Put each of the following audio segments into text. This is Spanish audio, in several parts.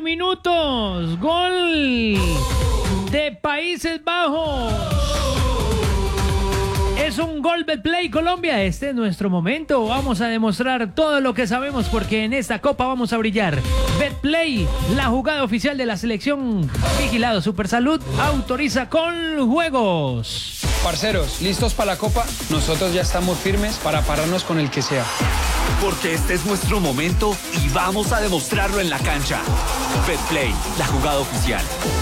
minutos. Gol de Países Bajos. Es un gol Betplay Colombia. Este es nuestro momento. Vamos a demostrar todo lo que sabemos porque en esta copa vamos a brillar. Betplay, la jugada oficial de la selección. Vigilado Supersalud. Autoriza con juegos. Parceros, ¿listos para la copa? Nosotros ya estamos firmes para pararnos con el que sea. Porque este es nuestro momento y vamos a demostrarlo en la cancha. Betplay, la jugada oficial.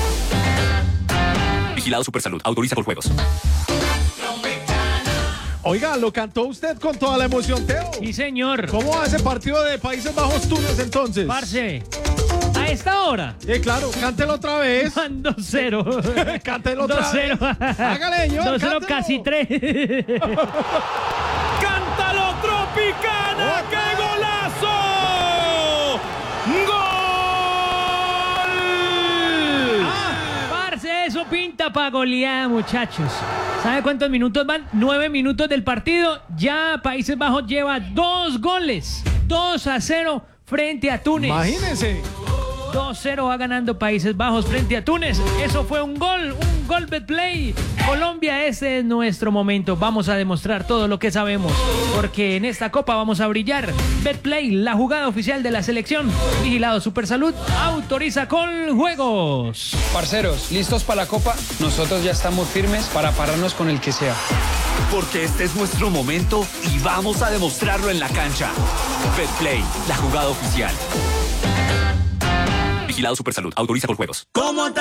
Vigilado Supersalud. Autoriza con juegos. Oiga, lo cantó usted con toda la emoción, Teo. Sí, señor. ¿Cómo va ese partido de Países Bajos-Túnez entonces? Parce, a esta hora. Claro, cántelo otra vez. Van 2-0. Cántelo otra vez. Hágale, señor. 2-0, casi 3. ¡Cántalo, Tropicana! ¡Qué golazo! ¡Gol! Parce, eso pinta para golear, muchachos. ¿Sabe cuántos minutos van? 9 minutos del partido. Ya Países Bajos lleva 2 goles. 2-0 frente a Túnez. Imagínense. 2-0 va ganando Países Bajos frente a Túnez. Eso fue un gol Betplay. Colombia, ese es nuestro momento. Vamos a demostrar todo lo que sabemos, porque en esta copa vamos a brillar. Betplay, la jugada oficial de la selección. Vigilado Supersalud. Autoriza con juegos. Parceros, ¿listos para la copa? Nosotros ya estamos firmes para pararnos con el que sea. Porque este es nuestro momento y vamos a demostrarlo en la cancha. Betplay, la jugada oficial. Vigilado Supersalud. Autoriza con juegos. ¿Cómo